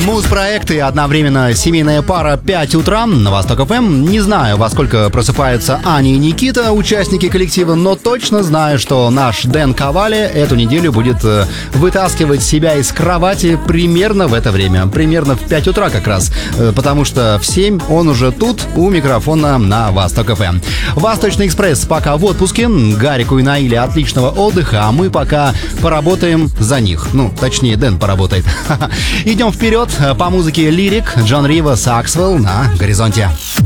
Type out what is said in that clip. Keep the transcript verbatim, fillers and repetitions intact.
Муз-проект и одновременно семейная пара пять утра на Восток ФМ. Не знаю, во сколько просыпаются Аня и Никита, участники коллектива, но точно знаю, что наш Дэн Ковали эту неделю будет вытаскивать себя из кровати примерно в это время. Примерно в пять утра как раз. Потому что в семь он уже тут, у микрофона на Восток ФМ. Восточный экспресс пока в отпуске. Гарику и Наиле отличного отдыха, а мы пока поработаем за них. Ну, точнее, Дэн поработает. Идем вперед по музыке Лирик, Джон Ривас, Аксвелл на горизонте.